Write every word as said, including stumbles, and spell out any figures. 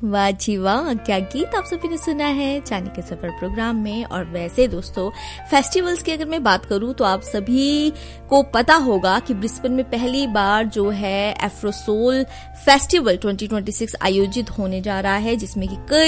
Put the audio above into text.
वाह जी वाह, क्या गीत आप सभी ने सुना है जाने के सफर प्रोग्राम में। और वैसे दोस्तों, फेस्टिवल्स की अगर मैं बात करूं तो आप सभी को पता होगा कि ब्रिस्बेन में पहली बार जो है एफ्रोसोल फेस्टिवल ट्वेंटी ट्वेंटी सिक्स आयोजित होने जा रहा है, जिसमें कि कई